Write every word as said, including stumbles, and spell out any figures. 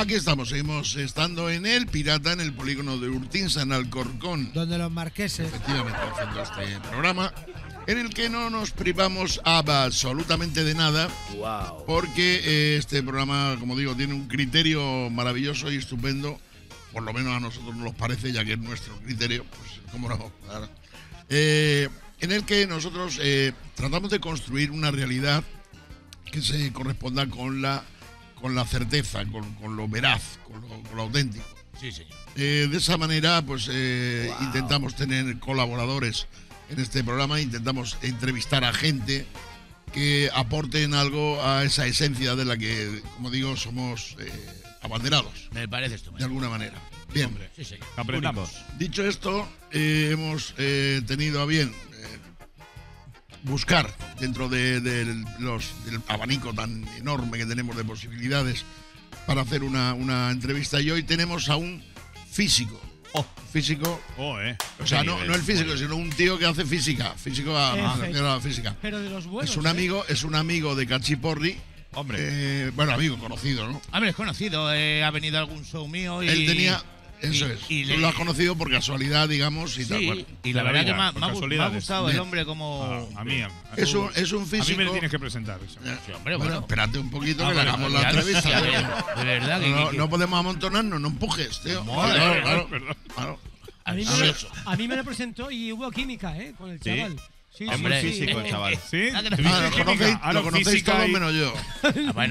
Aquí estamos, seguimos estando en el Pirata, en el polígono de Urtinsa, en Alcorcón. Donde los marqueses. Efectivamente, haciendo este programa, en el que no nos privamos absolutamente de nada. Wow. Porque eh, este programa, como digo, tiene un criterio maravilloso y estupendo. Por lo menos a nosotros nos parece, ya que es nuestro criterio. Pues, ¿cómo no? Claro. Eh, en el que nosotros eh, tratamos de construir una realidad que se corresponda con la con la certeza, con, con lo veraz, con lo, con lo auténtico. Sí, señor. Eh, de esa manera, pues eh, Wow. intentamos tener colaboradores en este programa, intentamos entrevistar a gente que aporten algo a esa esencia de la que, como digo, somos eh, abanderados, Me parece de estupendo. alguna manera. Bien, Sí, señor. Aprendimos. dicho esto, eh, hemos eh, tenido a bien eh, buscar dentro de, de los, del abanico tan enorme que tenemos de posibilidades para hacer una, una entrevista, y hoy tenemos a un físico. Oh. Físico, Oh, eh. o sea, Qué no, nivel. no el físico, sino un tío que hace física. Físico a, a- Efe. a la física. Pero de los buenos. Es un ¿eh? amigo, es un amigo de Cachiporri. Hombre. Eh, bueno, amigo conocido, ¿no? A ver, es conocido, eh, ha venido a algún show mío y... Él tenía, eso y- es. y Tú le- lo has conocido por casualidad, digamos, y tal. Sí, Bueno, y la de la verdad vida, que me ha, por me ha gu- me ha casualidades. gustado el Bien. hombre como... Ah, a mí. A, es un, es un a mí físico. me tienes que presentar. Eso. Eh, Sí, hombre, bueno, bueno. espérate un poquito Ah, que le bueno, hagamos ya la lo entrevista. sé, a ver, tío. de verdad que... No, que- no podemos amontonarnos, no empujes, tío. Madre Claro, mía. claro, Perdón. claro. A mí, A me ver. lo, a mí me lo presentó y hubo química, ¿eh? Con el Sí. chaval. Sí, Es sí, muy Hombre. sí, físico el eh, chaval. ¿Sí? Ah, que ¿Tuviste no- Ah, lo química? conocéis, Ah, lo no, conocéis física todos y- menos yo. Ah, bueno,